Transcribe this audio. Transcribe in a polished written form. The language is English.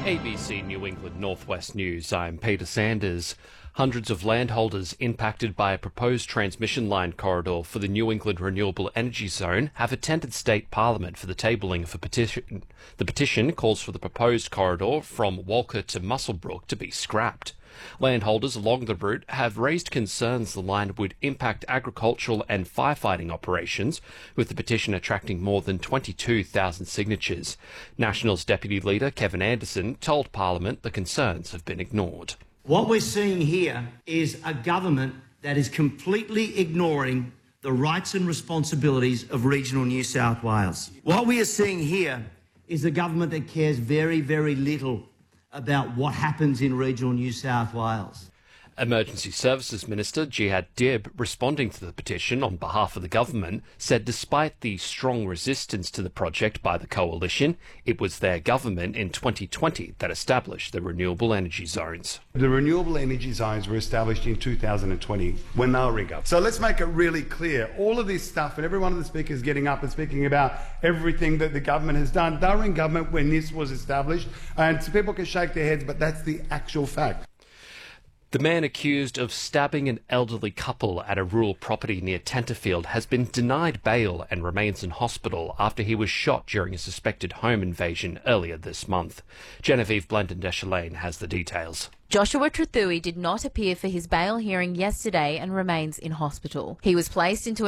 ABC New England Northwest News, I'm Peter Sanders. Hundreds of landholders impacted by a proposed transmission line corridor for the New England Renewable Energy Zone have attended State Parliament for the tabling of a petition. The petition calls for the proposed corridor from Walker to Muswellbrook to be scrapped. Landholders along the route have raised concerns the line would impact agricultural and firefighting operations, with the petition attracting more than 22,000 signatures. Nationals Deputy Leader Kevin Anderson told Parliament the concerns have been ignored. What we're seeing here is a government that is completely ignoring the rights and responsibilities of regional New South Wales. What we are seeing here is a government that cares very, very little about what happens in regional New South Wales. Emergency Services Minister Jihad Dib, responding to the petition on behalf of the government, said despite the strong resistance to the project by the coalition, it was their government in 2020 that established the renewable energy zones. The renewable energy zones were established in 2020 when they were in government. So let's make it really clear. All of this stuff, and every one of the speakers getting up and speaking about everything that the government has done, they were in government when this was established, and people can shake their heads, but that's the actual fact. The man accused of stabbing an elderly couple at a rural property near Tenterfield has been denied bail and remains in hospital after he was shot during a suspected home invasion earlier this month. Genevieve Blendon-Deschalaine has the details. Joshua Trethewey did not appear for his bail hearing yesterday and remains in hospital. He was placed into